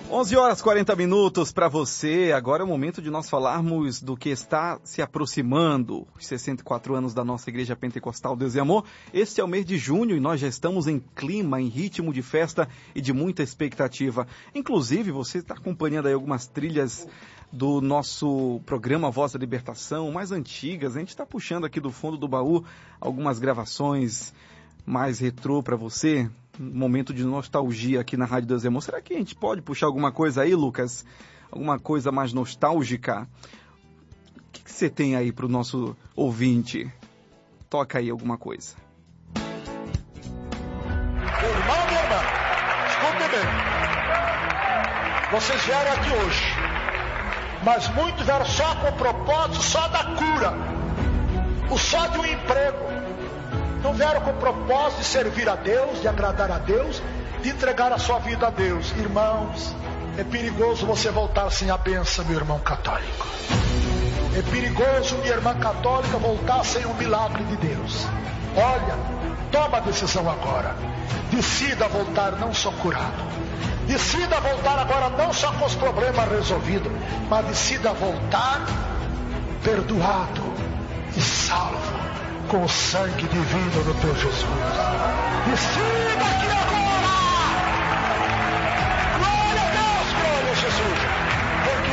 11 horas 40 minutos para você. Agora é o momento de nós falarmos do que está se aproximando. Os 64 anos da nossa Igreja Pentecostal Deus e Amor. Este é o mês de junho e nós já estamos em clima, em ritmo de festa e de muita expectativa. Inclusive, você está acompanhando aí algumas trilhas do nosso programa Voz da Libertação, mais antigas. A gente está puxando aqui do fundo do baú algumas gravações mais retrô para você. Um momento de nostalgia aqui na Rádio Deus e Amor. Será que a gente pode puxar alguma coisa aí, Lucas? Alguma coisa mais nostálgica? O que você tem aí para o nosso ouvinte? Toca aí alguma coisa. Meu irmão, minha irmã, escute bem. Vocês vieram aqui hoje, mas muitos vieram só com o propósito só da cura, o só de um emprego. Não vieram com o propósito de servir a Deus, de agradar a Deus, de entregar a sua vida a Deus. Irmãos, é perigoso você voltar sem a bênção, meu irmão católico. É perigoso, minha irmã católica, voltar sem o milagre de Deus. Olha, toma a decisão agora. Decida voltar não só curado. Decida voltar agora não só com os problemas resolvidos, mas decida voltar perdoado e salvo com o sangue divino do teu Jesus. Decida aqui agora! Glória a Deus, glória a Jesus! Porque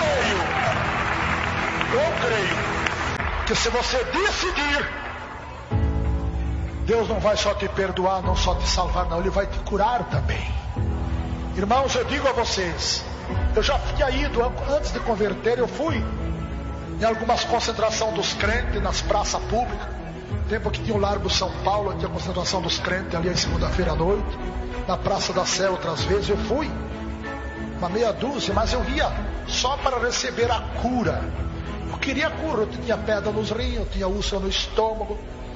eu creio que se você decidir, Deus não vai só te perdoar, não só te salvar, não, Ele vai te curar também. Irmãos, eu digo a vocês, eu já tinha ido, antes de converter, eu fui em algumas concentrações dos crentes nas praças públicas. Tempo que tinha o Largo São Paulo, tinha a concentração dos crentes ali em segunda-feira à noite, na Praça da Sé outras vezes. Eu fui, uma meia dúzia, mas eu ia só para receber a cura. Eu queria cura, eu tinha pedra nos rins, eu tinha úlcera no estômago,